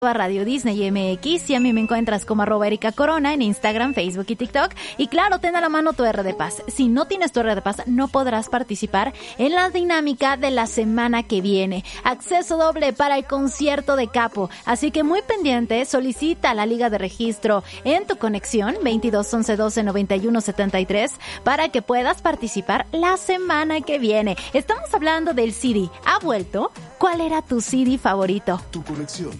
Radio Disney MX, y a mí me encuentras como @Erika Corona en Instagram, Facebook y TikTok. Y claro, ten a la mano tu R de Paz. Si no tienes tu R de Paz, no podrás participar en la dinámica de la semana que viene. Acceso doble para el concierto de Capo. Así que muy pendiente, solicita la liga de registro en tu conexión 22 11 12 91 73 para que puedas participar la semana que viene. Estamos hablando del CD. ¿Ha vuelto? ¿Cuál era tu CD favorito? Tu conexión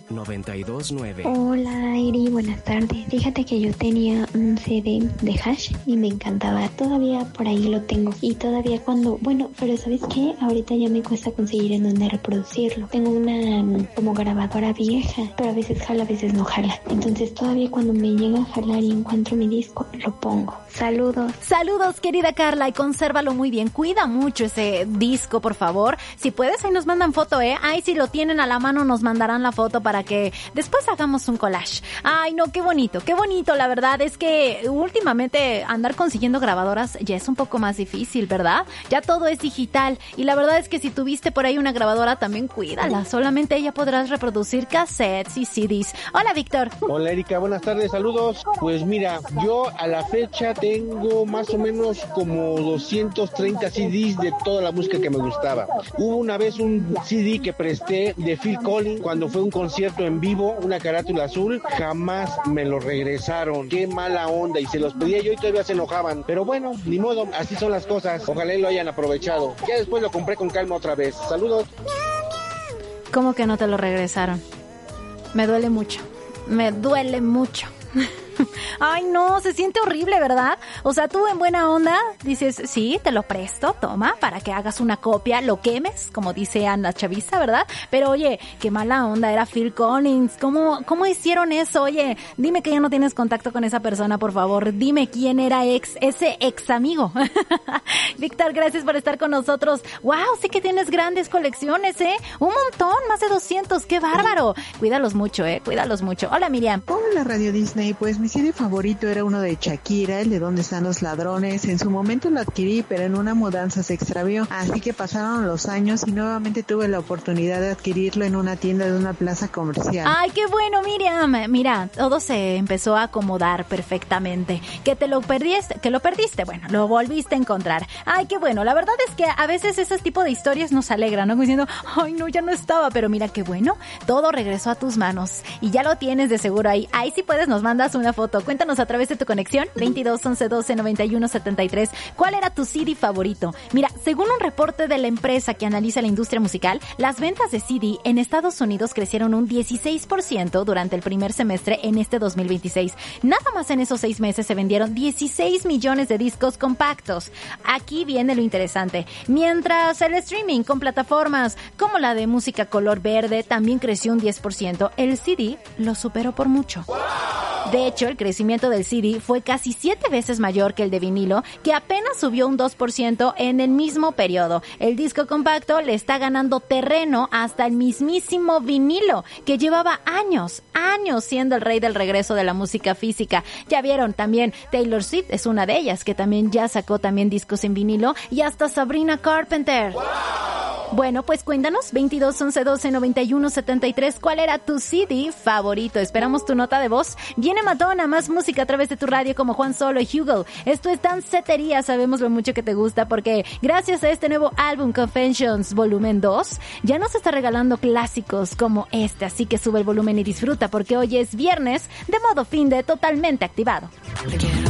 92.9. Hola Eri, buenas tardes. Fíjate que yo tenía un CD de Hash y me encantaba. Todavía por ahí lo tengo. Y todavía pero ¿sabes qué? Ahorita ya me cuesta conseguir en dónde reproducirlo. Tengo una como grabadora vieja, pero a veces jala, a veces no jala. Entonces todavía cuando me llega a jalar y encuentro mi disco, lo pongo. Saludos. Saludos, querida Carla, y consérvalo muy bien. Cuida mucho ese disco, por favor. Si puedes, ahí nos mandan foto, Ahí si lo tienen a la mano nos mandarán la foto para que después hagamos un collage. Ay, no, qué bonito, qué bonito. La verdad es que últimamente andar consiguiendo grabadoras ya es un poco más difícil, ¿verdad? Ya todo es digital y la verdad es que si tuviste por ahí una grabadora, también cuídala. Solamente ella podrás reproducir cassettes y CDs. Hola, Víctor. Hola, Erika, buenas tardes, saludos. Pues mira, yo a la fecha tengo más o menos como 230 CDs de toda la música que me gustaba. Hubo una vez un CD que presté de Phil Collins cuando fue un concierto en vivo, una carátula azul, jamás me lo regresaron. Qué mala onda, y se los pedía yo y todavía se enojaban. Pero bueno, ni modo, así son las cosas. Ojalá lo hayan aprovechado. Ya después lo compré con calma otra vez. Saludos. ¿Cómo que no te lo regresaron? Me duele mucho. Me duele mucho. Ay, no, se siente horrible, ¿verdad? O sea, tú en buena onda dices, sí, te lo presto, toma, para que hagas una copia, lo quemes, como dice Ana Chavisa, ¿verdad? Pero oye, qué mala onda, era Phil Collins. ¿Cómo hicieron eso? Oye, dime que ya no tienes contacto con esa persona, por favor. Dime quién era ese ex amigo. Víctor, gracias por estar con nosotros. Wow, sí que tienes grandes colecciones, Un montón, más de 200, qué bárbaro. Cuídalos mucho, cuídalos mucho. Hola, Miriam. Hola, Radio Disney. Pues mi CD favorito era uno de Shakira, el de ¿Dónde están los ladrones? En su momento lo adquirí, pero en una mudanza se extravió, así que pasaron los años y nuevamente tuve la oportunidad de adquirirlo en una tienda de una plaza comercial. Ay, qué bueno, Miriam. Mira, todo se empezó a acomodar perfectamente. Que lo perdiste, bueno, lo volviste a encontrar. Ay, qué bueno. La verdad es que a veces ese tipo de historias nos alegran, ¿no? Como diciendo, ay, no, ya no estaba, pero mira qué bueno, todo regresó a tus manos y ya lo tienes de seguro ahí. Ahí sí puedes, nos mandas una foto. Cuéntanos a través de tu conexión 22 11 12 91 73 cuál era tu CD favorito. Mira, según un reporte de la empresa que analiza la industria musical, las ventas de CD en Estados Unidos crecieron un 16% durante el primer semestre en este 2026. Nada más en esos 6 meses se vendieron 16 millones de discos compactos. Aquí viene lo interesante. Mientras el streaming con plataformas como la de música color verde también creció un 10%, el CD lo superó por mucho. De hecho, el crecimiento del CD fue casi 7 veces mayor que el de vinilo, que apenas subió un 2% en el mismo periodo. El disco compacto le está ganando terreno hasta el mismísimo vinilo, que llevaba años siendo el rey del regreso de la música física. Ya vieron, también Taylor Swift es una de ellas, que también ya sacó también discos en vinilo, y hasta Sabrina Carpenter. ¡Wow! Bueno, pues cuéntanos, 22 11 12 91 73, ¿cuál era tu CD favorito? Esperamos tu nota de voz. Viene Madonna, más música a través de tu radio como Juan Solo y Hugo. Esto es Dancetería, sabemos lo mucho que te gusta porque gracias a este nuevo álbum Confessions Volumen 2, ya nos está regalando clásicos como este, así que sube el volumen y disfruta porque hoy es viernes de modo fin de totalmente activado.